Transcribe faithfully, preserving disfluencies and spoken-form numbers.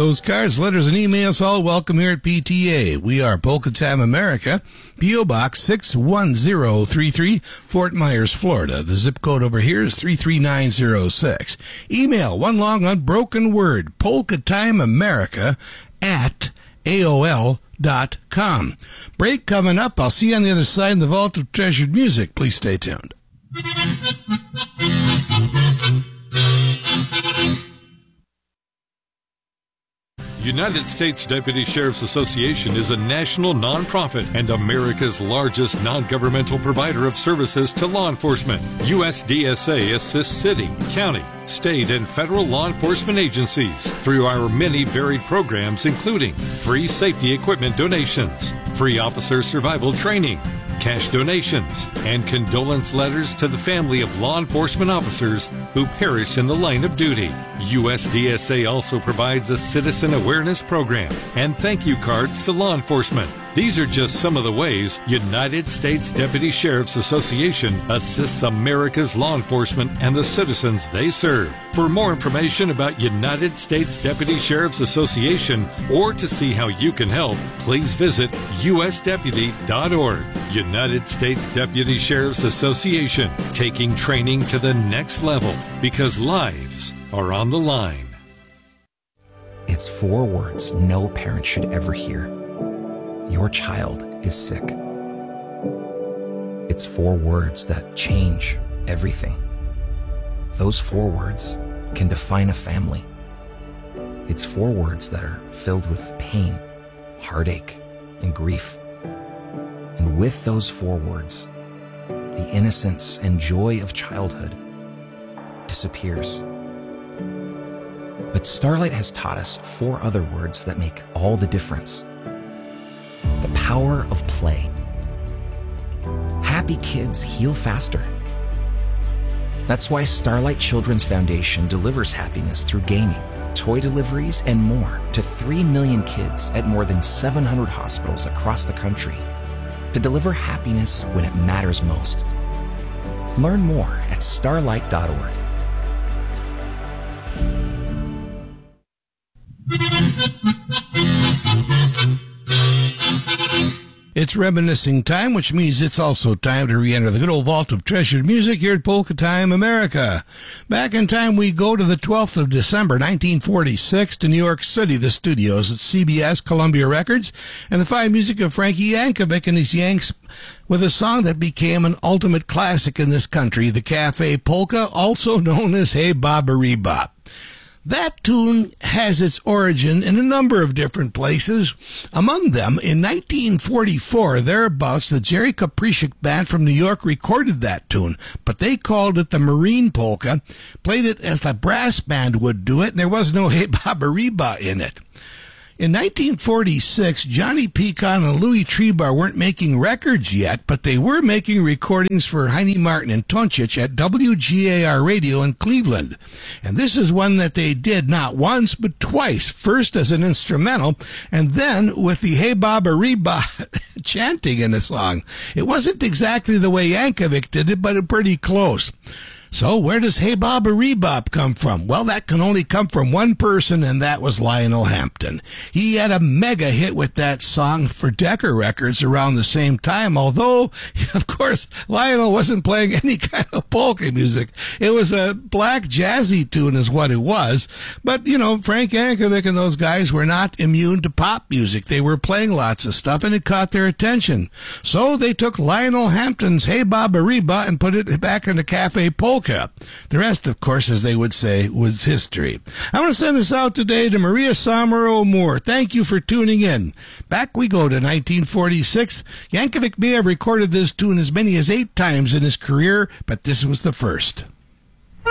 Those cards, letters, and emails all welcome here at P T A. We are Polka Time America, P O. Box six one zero three three, Fort Myers, Florida. The zip code over here is three three nine zero six. Email, one long unbroken word, Polka Time America at A O L dot com. Break coming up. I'll see you on the other side in the Vault of Treasured Music. Please stay tuned. United States Deputy Sheriff's Association is a national nonprofit and America's largest non-governmental provider of services to law enforcement. U S D S A assists city, county, state, and federal law enforcement agencies through our many varied programs, including free safety equipment donations, free officer survival training, cash donations, and condolence letters to the family of law enforcement officers who perished in the line of duty. U S D S A also provides a citizen awareness program and thank you cards to law enforcement. These are just some of the ways United States Deputy Sheriff's Association assists America's law enforcement and the citizens they serve. For more information about United States Deputy Sheriff's Association or to see how you can help, please visit U S deputy dot org. United States Deputy Sheriff's Association, taking training to the next level because lives are on the line. It's four words no parent should ever hear. Your child is sick. It's four words that change everything. Those four words can define a family. It's four words that are filled with pain, heartache, and grief. And with those four words, the innocence and joy of childhood disappears. But Starlight has taught us four other words that make all the difference. The power of play. Happy kids heal faster. That's why Starlight Children's Foundation delivers happiness through gaming, toy deliveries, and more to three million kids at more than seven hundred hospitals across the country to deliver happiness when it matters most. Learn more at starlight dot org. It's reminiscing time, which means it's also time to re-enter the good old vault of treasured music here at Polka Time America. Back in time, we go to the twelfth of December, nineteen forty-six, to New York City, the studios at C B S, Columbia Records, and the fine music of Frankie Yankovic and his Yanks with a song that became an ultimate classic in this country, the Cafe Polka, also known as Hey Bobbery Bop. That tune has its origin in a number of different places. Among them, in nineteen forty-four, thereabouts, the Jerry Kaprishik Band from New York recorded that tune, but they called it the Marine Polka, played it as the brass band would do it, and there was no Hey Baberiba in it. In nineteen forty-six, Johnny Pecon and Louis Trebar weren't making records yet, but they were making recordings for Heine Martin and Toncic at W G A R Radio in Cleveland. And this is one that they did not once, but twice, first as an instrumental, and then with the Hey Baberiba chanting in the song. It wasn't exactly the way Yankovic did it, but pretty close. So where does Hey Bobbery Bop come from? Well, that can only come from one person, and that was Lionel Hampton. He had a mega hit with that song for Decca Records around the same time, although, of course, Lionel wasn't playing any kind of polka music. It was a black jazzy tune is what it was. But, you know, Frank Yankovic and those guys were not immune to pop music. They were playing lots of stuff, and it caught their attention. So they took Lionel Hampton's Hey Bobbery Bop and put it back into Cafe Polka. The rest, of course, as they would say, was history. I want to send this out today to Maria Somero Moore. Thank you for tuning in. Back we go to nineteen forty-six. Yankovic may have recorded this tune as many as eight times in his career, but this was the first.